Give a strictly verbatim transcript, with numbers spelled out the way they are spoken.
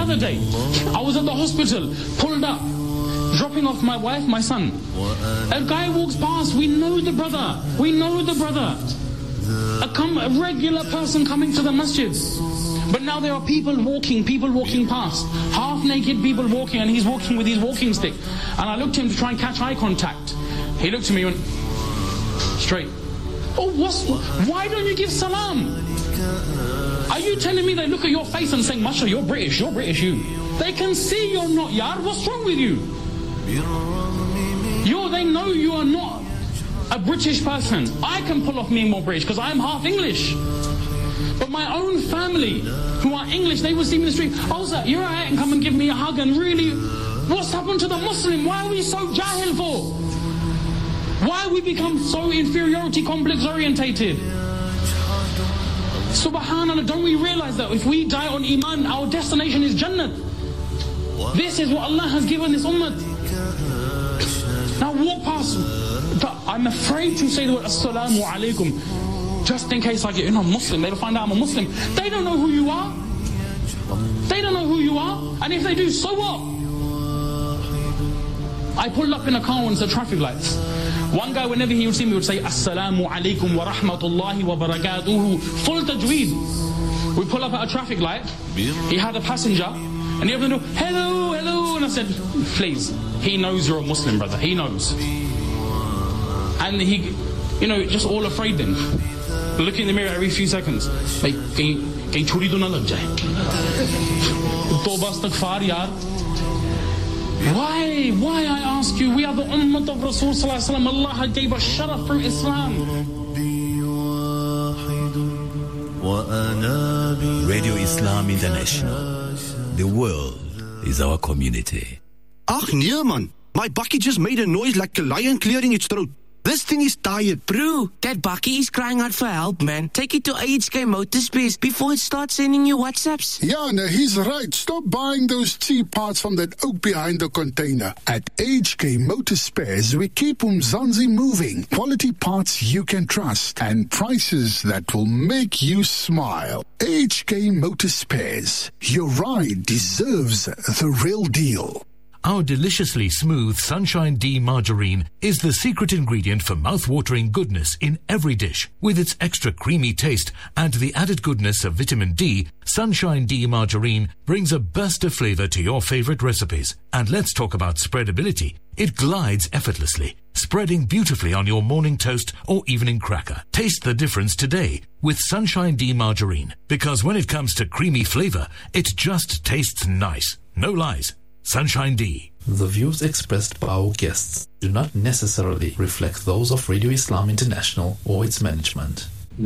other day, I was at the hospital, pulled up, dropping off my wife, my son. A guy walks past, we know the brother, we know the brother. A, com- a regular person coming to the masjids. But now there are people walking, people walking past, half-naked people walking, and he's walking with his walking stick. And I looked at him to try and catch eye contact. He looked at me and went, straight. Oh, what's, why don't you give salam? Are you telling me they look at your face and saying, Masha, you're British, you're British, you. They can see you're not, yar, what's wrong with you? You're, they know you are not a British person. I can pull off being more British because I'm half English. But my own family, who are English, they will see me in the street. Oh, sir, you're alright, and come and give me a hug. And really, what's happened to the Muslim? Why are we so jahil for? Why we become so inferiority complex orientated? Subhanallah, don't we realize that if we die on Iman, our destination is Jannah? This is what Allah has given this ummah. Now walk past. I'm afraid to say the word Assalamu alaikum, just in case I get, you know, Muslim, they'll find out I'm a Muslim. They don't know who you are. They don't know who you are. And if they do, so what? I pulled up in a car once at traffic lights. One guy, whenever he would see me, would say, Assalamu alaikum wa rahmatullahi wa barakatuhu. Full tajweed. We pull up at a traffic light. He had a passenger. And he opened the door, hello, hello. And I said, please, he knows you're a Muslim, brother. He knows. And he, you know, just all afraid then. Look in the mirror every few seconds. Like, kahin chori to na lag jaye. Tawbah astaghfar, yaar. Why? Why, I ask you? We are the ummah of Rasul sallallahu alaihi wasallam. Allah gave us sharaf through Islam. Radio Islam International. The world is our community. Ach nee man, my bakkie just made a noise like a lion clearing its throat. This thing is tired. Bro, that bakkie is crying out for help, man. Take it to H K Motorspares before it starts sending you WhatsApps. Yeah, no, he's right. Stop buying those cheap parts from that oak behind the container. At H K Motorspares, we keep Umzansi moving. Quality parts you can trust and prices that will make you smile. H K Motorspares. Your ride deserves the real deal. Our deliciously smooth Sunshine D margarine is the secret ingredient for mouth-watering goodness in every dish. With its extra creamy taste and the added goodness of vitamin D, Sunshine D margarine brings a burst of flavor to your favorite recipes. And let's talk about spreadability. It glides effortlessly, spreading beautifully on your morning toast or evening cracker. Taste the difference today with Sunshine D margarine, because when it comes to creamy flavor, it just tastes nice. No lies. Sunshine D. The views expressed by our guests do not necessarily reflect those of Radio Islam International or its management.